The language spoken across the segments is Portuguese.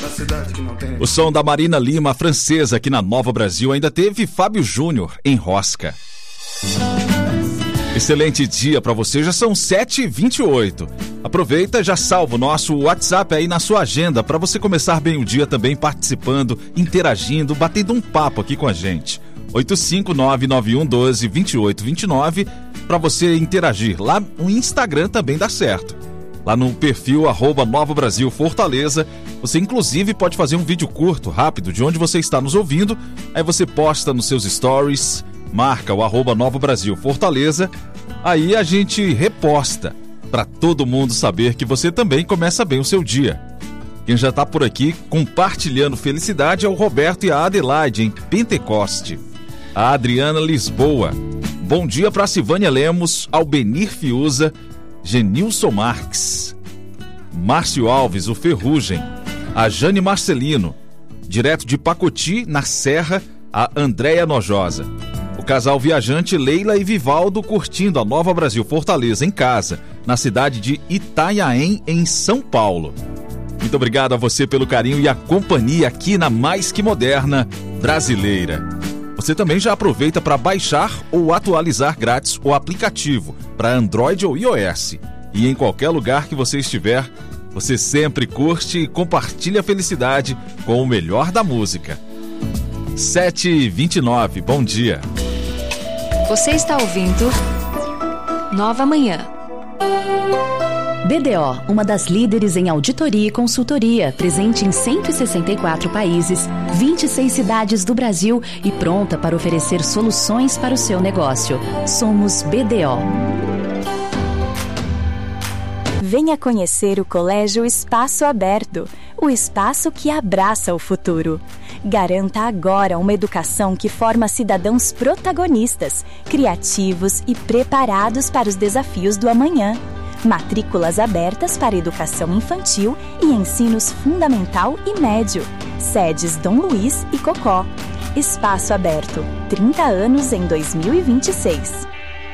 O som da Marina Lima, a francesa, aqui na Nova Brasil. Ainda teve Fábio Júnior em Rosca. Excelente dia para você, já são 7h28. Aproveita e já salva o nosso WhatsApp aí na sua agenda para você começar bem o dia também participando, interagindo, batendo um papo aqui com a gente. 85991122829 para você interagir. Lá no Instagram também dá certo. Lá no perfil @Nova Brasil Fortaleza, você inclusive pode fazer um vídeo curto, rápido, de onde você está nos ouvindo. Aí você posta nos seus stories, marca o @Nova Brasil Fortaleza. Aí a gente reposta para todo mundo saber que você também começa bem o seu dia. Quem já está por aqui compartilhando felicidade é o Roberto e a Adelaide em Pentecoste. A Adriana Lisboa. Bom dia para Silvânia Lemos, Albenir Fiuza, Genilson Marques, Márcio Alves, o Ferrugem, a Jane Marcelino, direto de Pacoti, na Serra, a Andréia Nojosa. O casal viajante Leila e Vivaldo curtindo a Nova Brasil Fortaleza em casa, na cidade de Itanhaém, em São Paulo. Muito obrigado a você pelo carinho e a companhia aqui na mais que moderna brasileira. Você também já aproveita para baixar ou atualizar grátis o aplicativo para Android ou iOS. E em qualquer lugar que você estiver, você sempre curte e compartilha a felicidade com o melhor da música. 7h29, bom dia. Você está ouvindo Nova Manhã. BDO, uma das líderes em auditoria e consultoria, presente em 164 países, 26 cidades do Brasil e pronta para oferecer soluções para o seu negócio. Somos BDO. Venha conhecer o Colégio Espaço Aberto, o espaço que abraça o futuro. Garanta agora uma educação que forma cidadãos protagonistas, criativos e preparados para os desafios do amanhã. Matrículas abertas para educação infantil e ensinos fundamental e médio. Sedes Dom Luiz e Cocó. Espaço Aberto, 30 anos em 2026.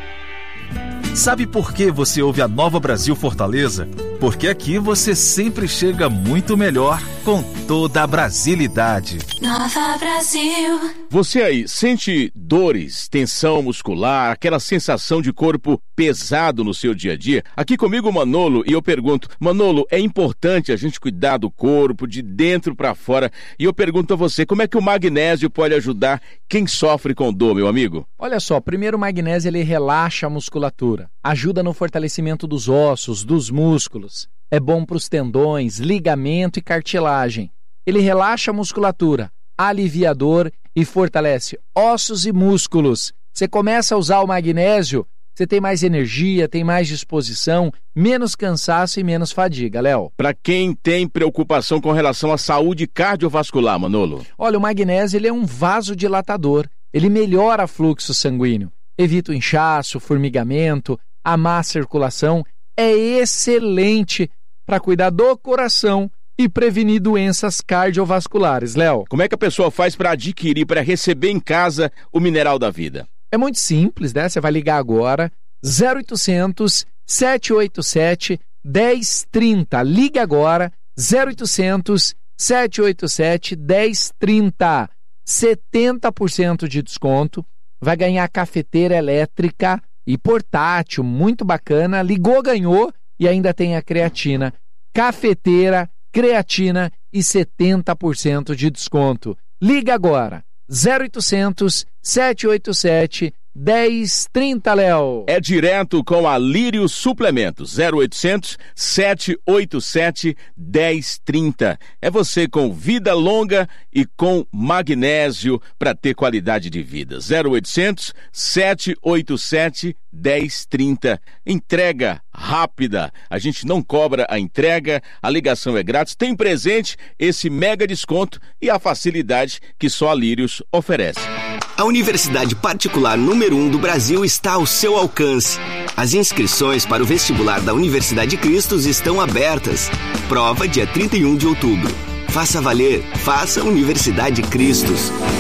Sabe por que você ouve a Nova Brasil Fortaleza? Porque aqui você sempre chega muito melhor com toda a brasilidade. Nova Brasil. Você aí sente dores, tensão muscular, aquela sensação de corpo pesado no seu dia a dia? Aqui comigo o Manolo e eu pergunto, Manolo, é importante a gente cuidar do corpo de dentro para fora? E eu pergunto a você, como é que o magnésio pode ajudar quem sofre com dor, meu amigo? Olha só, primeiro o magnésio ele relaxa a musculatura, ajuda no fortalecimento dos ossos, dos músculos. É bom para os tendões, ligamento e cartilagem. Ele relaxa a musculatura, aliviador e fortalece ossos e músculos. Você começa a usar o magnésio, você tem mais energia, tem mais disposição, menos cansaço e menos fadiga, Léo. Para quem tem preocupação com relação à saúde cardiovascular, Manolo? Olha, o magnésio ele é um vasodilatador. Ele melhora o fluxo sanguíneo, evita o inchaço, formigamento, a má circulação. É excelente para cuidar do coração e prevenir doenças cardiovasculares, Léo. Como é que a pessoa faz para adquirir, para receber em casa o Mineral da Vida? É muito simples, né? Você vai ligar agora, 0800 787 1030. Liga agora, 0800 787 1030. 70% de desconto. Vai ganhar cafeteira elétrica e portátil, muito bacana. Ligou, ganhou e ainda tem a creatina. Cafeteira, creatina e 70% de desconto. Liga agora, 0800 787 1030, Léo. É direto com a Lírio Suplementos, 0800 787 1030. É você com vida longa e com magnésio para ter qualidade de vida. 0800 787 1030. Entrega rápida. A gente não cobra a entrega, a ligação é grátis. Tem presente esse mega desconto e a facilidade que só a Lírios oferece. A universidade particular número 1 do Brasil está ao seu alcance. As inscrições para o vestibular da Universidade Cristos estão abertas. Prova dia 31 de outubro. Faça valer, faça Universidade Cristos.